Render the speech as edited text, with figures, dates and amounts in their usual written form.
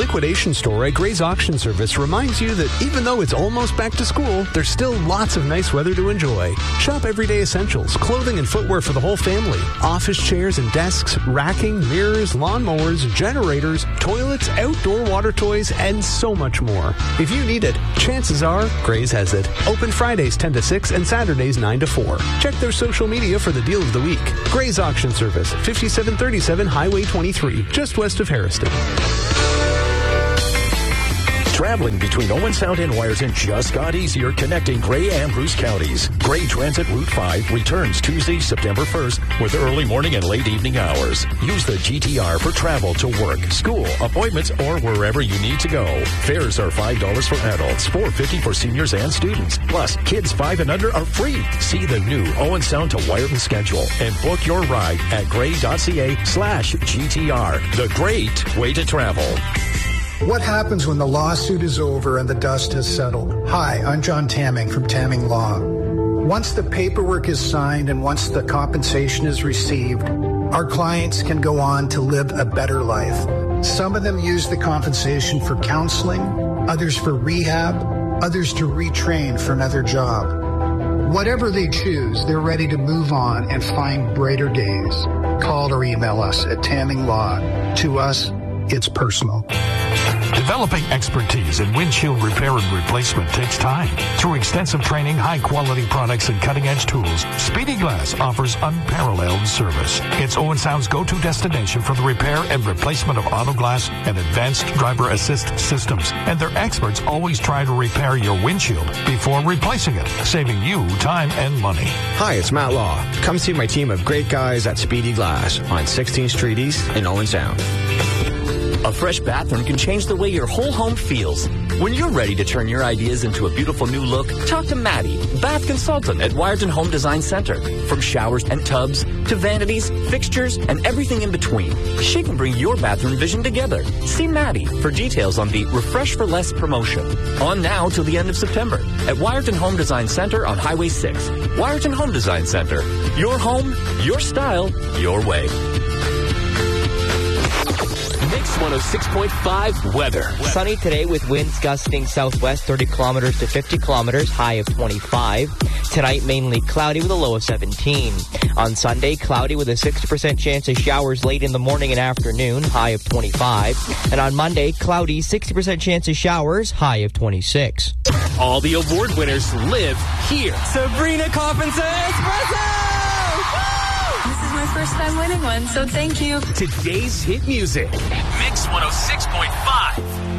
liquidation store at Gray's Auction Service reminds you that even though it's almost back to school, there's still lots of nice weather to enjoy. Shop everyday essentials, clothing and footwear for the whole family, office chairs and desks, racking, mirrors, lawnmowers, generators, toilets, outdoor water toys, and so much more. If you need it, chances are Gray's has it. Open Fridays 10 to 6 and Saturdays 9 to 4. Check their social media for the deal of the week. Gray's Auction Service, 5737 Highway 23, just west of Harriston. Traveling between Owen Sound and Wyerton just got easier connecting Grey and Bruce counties. Grey Transit Route 5 returns Tuesday, September 1st with early morning and late evening hours. Use the GTR for travel to work, school, appointments, or wherever you need to go. Fares are $5 for adults, $4.50 for seniors and students. Plus, kids 5 and under are free. See the new Owen Sound to Wyerton schedule and book your ride at grey.ca/GTR. The great way to travel. What happens when the lawsuit is over and the dust has settled? Hi, I'm John Tamming from Tamming Law. Once the paperwork is signed and once the compensation is received, our clients can go on to live a better life. Some of them use the compensation for counseling, others for rehab, others to retrain for another job. Whatever they choose, they're ready to move on and find brighter days. Call or email us at Tamming Law. To us, it's personal. Developing expertise in windshield repair and replacement takes time. Through extensive training, high-quality products, and cutting-edge tools, Speedy Glass offers unparalleled service. It's Owen Sound's go-to destination for the repair and replacement of auto glass and advanced driver assist systems. And their experts always try to repair your windshield before replacing it, saving you time and money. Hi, it's Matt Law. Come see my team of great guys at Speedy Glass on 16th Street East in Owen Sound. A fresh bathroom can change the way your whole home feels. When you're ready to turn your ideas into a beautiful new look, talk to Maddie, bath consultant at Wyerton Home Design Center. From showers and tubs to vanities, fixtures, and everything in between, she can bring your bathroom vision together. See Maddie for details on the Refresh for Less promotion. On now till the end of September at Wyerton Home Design Center on Highway 6. Wyerton Home Design Center. Your home, your style, your way. Mix 106.5 weather. Sunny today with winds gusting southwest 30 kilometers to 50 kilometers, high of 25. Tonight, mainly cloudy with a low of 17. On Sunday, cloudy with a 60% chance of showers late in the morning and afternoon, high of 25. And on Monday, cloudy, 60% chance of showers, high of 26. All the award winners live here. Sabrina Coffin Espresso! First time winning one, so thank you. Today's hit music. Mix 106.5.